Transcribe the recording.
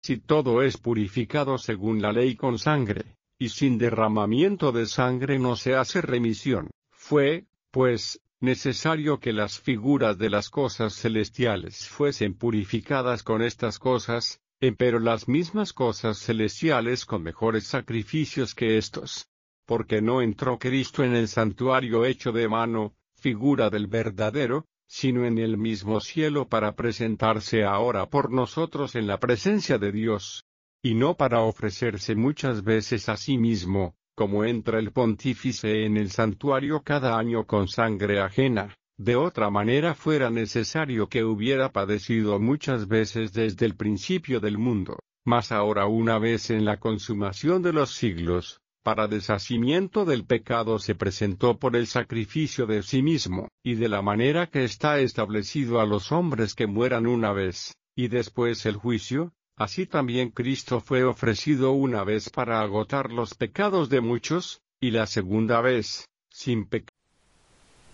Si todo es purificado según la ley con sangre, y sin derramamiento de sangre no se hace remisión, fue, pues, necesario que las figuras de las cosas celestiales fuesen purificadas con estas cosas, empero las mismas cosas celestiales con mejores sacrificios que estos. Porque no entró Cristo en el santuario hecho de mano, figura del verdadero, sino en el mismo cielo para presentarse ahora por nosotros en la presencia de Dios, y no para ofrecerse muchas veces a sí mismo, como entra el pontífice en el santuario cada año con sangre ajena. De otra manera fuera necesario que hubiera padecido muchas veces desde el principio del mundo, mas ahora una vez en la consumación de los siglos, para deshacimiento del pecado se presentó por el sacrificio de sí mismo, y de la manera que está establecido a los hombres que mueran una vez, y después el juicio, así también Cristo fue ofrecido una vez para agotar los pecados de muchos, y la segunda vez, sin pecado.